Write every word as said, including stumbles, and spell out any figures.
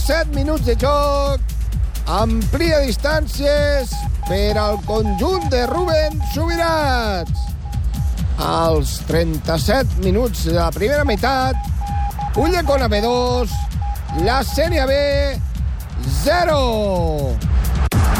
trenta-set minuts de joc. Amplia distàncies per al conjunt de Rubén Subirats. Als trenta-set minuts de la primera meitat, Ulldecona B dos, la Sénia B zero.